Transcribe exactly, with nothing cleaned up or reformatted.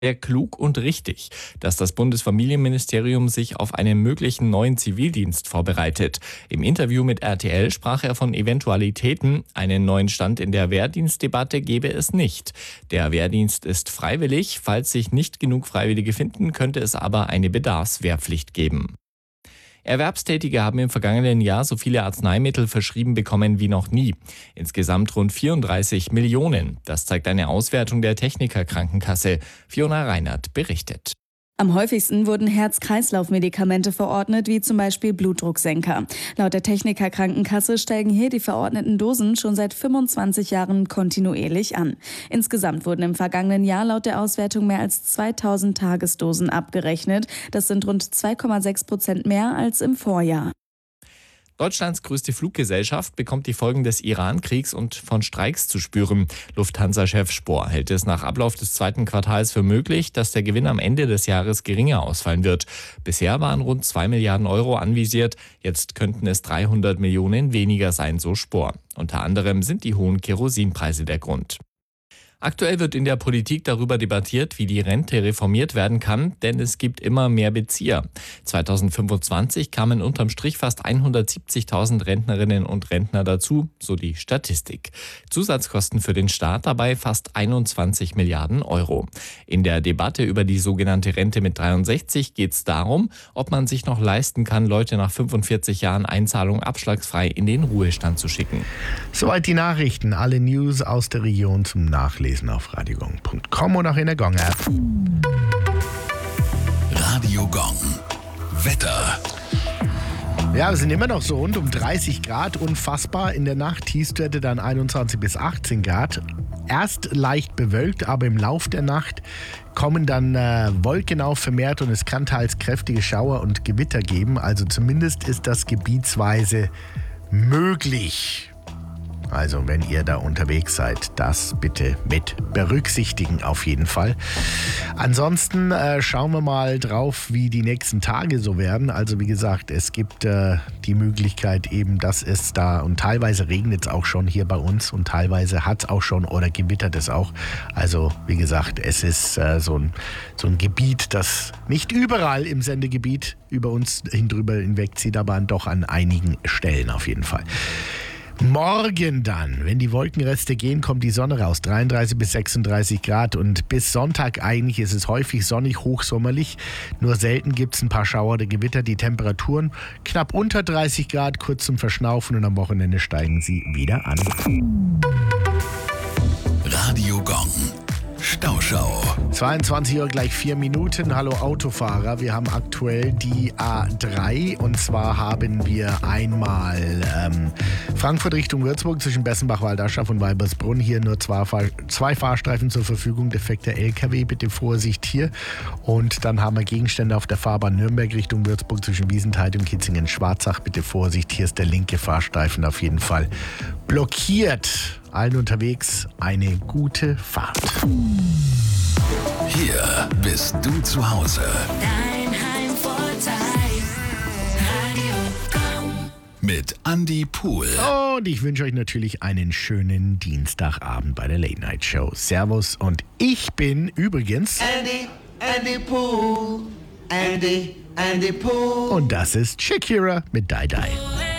Sehr klug und richtig, dass das Bundesfamilienministerium sich auf einen möglichen neuen Zivildienst vorbereitet. Im Interview mit R T L sprach er von Eventualitäten. Einen neuen Stand in der Wehrdienstdebatte gebe es nicht. Der Wehrdienst ist freiwillig. Falls sich nicht genug Freiwillige finden, könnte es aber eine Bedarfswehrpflicht geben. Erwerbstätige haben im vergangenen Jahr so viele Arzneimittel verschrieben bekommen wie noch nie. Insgesamt rund vierunddreißig Millionen. Das zeigt eine Auswertung der Techniker Krankenkasse. Fiona Reinert berichtet. Am häufigsten wurden Herz-Kreislauf-Medikamente verordnet, wie zum Beispiel Blutdrucksenker. Laut der Techniker Krankenkasse steigen hier die verordneten Dosen schon seit fünfundzwanzig Jahren kontinuierlich an. Insgesamt wurden im vergangenen Jahr laut der Auswertung mehr als zweitausend Tagesdosen abgerechnet. Das sind rund zwei Komma sechs Prozent mehr als im Vorjahr. Deutschlands größte Fluggesellschaft bekommt die Folgen des Iran-Kriegs und von Streiks zu spüren. Lufthansa-Chef Spohr hält es nach Ablauf des zweiten Quartals für möglich, dass der Gewinn am Ende des Jahres geringer ausfallen wird. Bisher waren rund zwei Milliarden Euro anvisiert, jetzt könnten es dreihundert Millionen weniger sein, so Spohr. Unter anderem sind die hohen Kerosinpreise der Grund. Aktuell wird in der Politik darüber debattiert, wie die Rente reformiert werden kann, denn es gibt immer mehr Bezieher. zweitausendfünfundzwanzig kamen unterm Strich fast hundertsiebzigtausend Rentnerinnen und Rentner dazu, so die Statistik. Zusatzkosten für den Staat dabei fast einundzwanzig Milliarden Euro. In der Debatte über die sogenannte Rente mit dreiundsechzig geht es darum, ob man sich noch leisten kann, Leute nach fünfundvierzig Jahren Einzahlung abschlagsfrei in den Ruhestand zu schicken. Soweit die Nachrichten, alle News aus der Region zum Nachlesen auf radiogong punkt com und auch in der Gong-App. Radio Gong. Wetter. Ja, wir sind immer noch so rund um dreißig Grad, unfassbar. In der Nacht Tiefstwerte dann einundzwanzig bis achtzehn Grad. Erst leicht bewölkt, aber im Lauf der Nacht kommen dann äh, Wolken auf vermehrt und es kann teils kräftige Schauer und Gewitter geben. Also zumindest ist das gebietsweise möglich. Also wenn ihr da unterwegs seid, das bitte mit berücksichtigen auf jeden Fall. Ansonsten äh, schauen wir mal drauf, wie die nächsten Tage so werden. Also wie gesagt, es gibt äh, die Möglichkeit eben, dass es da, und teilweise regnet es auch schon hier bei uns und teilweise hat es auch schon oder gewittert es auch. Also wie gesagt, es ist äh, so, ein, so ein Gebiet, das nicht überall im Sendegebiet über uns hindrüber hinwegzieht, aber doch an einigen Stellen auf jeden Fall. Morgen dann, wenn die Wolkenreste gehen, kommt die Sonne raus. dreiunddreißig bis sechsunddreißig Grad und bis Sonntag eigentlich ist es häufig sonnig, hochsommerlich. Nur selten gibt es ein paar Schauer oder Gewitter. Die Temperaturen knapp unter dreißig Grad, kurz zum Verschnaufen und am Wochenende steigen sie wieder an. Radio Gong. Stauschau. zweiundzwanzig Uhr gleich vier Minuten. Hallo Autofahrer. Wir haben aktuell die A drei und zwar haben wir einmal ähm, Frankfurt Richtung Würzburg zwischen Bessenbach, Waldaschaf und Weibersbrunn. Hier nur zwei, Fahr- zwei Fahrstreifen zur Verfügung. Defekter L K W, bitte Vorsicht hier. Und dann haben wir Gegenstände auf der Fahrbahn Nürnberg Richtung Würzburg zwischen Wiesenthal und Kitzingen-Schwarzach. Bitte Vorsicht, hier ist der linke Fahrstreifen auf jeden Fall blockiert. Allen unterwegs eine gute Fahrt. Hier bist du zu Hause. Dein Heimvorteil. Radio Gong. Mit Andy Pool. Und ich wünsche euch natürlich einen schönen Dienstagabend bei der Late Night Show. Servus und ich bin übrigens Andy, Andy Pool, Andy, Andy Pool. und das ist Shakira mit Die Die.